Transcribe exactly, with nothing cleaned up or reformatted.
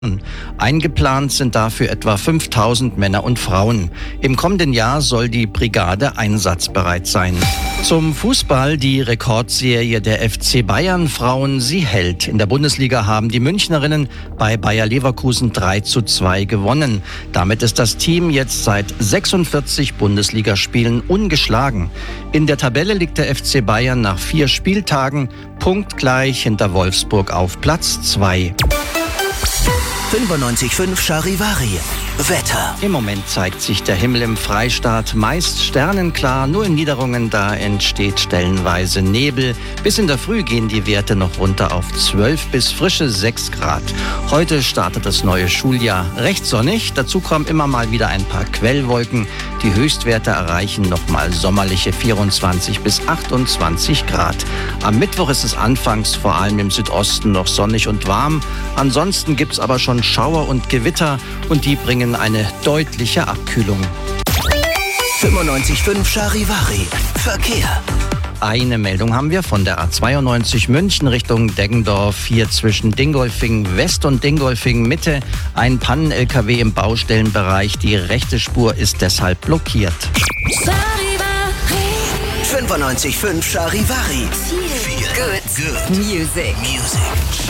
Eingeplant sind dafür etwa fünftausend Männer und Frauen. Im kommenden Jahr soll die Brigade einsatzbereit sein. Zum Fußball: Die Rekordserie der F C Bayern Frauen, sie hält. In der Bundesliga haben die Münchnerinnen bei Bayer Leverkusen drei zu zwei gewonnen. Damit ist das Team jetzt seit sechsundvierzig Bundesligaspielen ungeschlagen. In der Tabelle liegt der F C Bayern nach vier Spieltagen punktgleich hinter Wolfsburg auf Platz zwei. fünfundneunzig Komma fünf Charivari. Wetter. Im Moment zeigt sich der Himmel im Freistaat meist sternenklar. Nur in Niederungen, da entsteht stellenweise Nebel. Bis in der Früh gehen die Werte noch runter auf zwölf bis frische sechs Grad. Heute startet das neue Schuljahr recht sonnig. Dazu kommen immer mal wieder ein paar Quellwolken. Die Höchstwerte erreichen nochmal sommerliche vierundzwanzig bis achtundzwanzig Grad. Am Mittwoch ist es anfangs vor allem im Südosten noch sonnig und warm. Ansonsten gibt es aber schon Schauer und Gewitter und die bringen eine deutliche Abkühlung. fünfundneunzig Komma fünf Charivari. Verkehr. Eine Meldung haben wir von der A zweiundneunzig München Richtung Deggendorf. Hier zwischen Dingolfing West und Dingolfing Mitte ein Pannen-L K W im Baustellenbereich. Die rechte Spur ist deshalb blockiert. fünfundneunzig Komma fünf Charivari. Good. Good. Music. Music.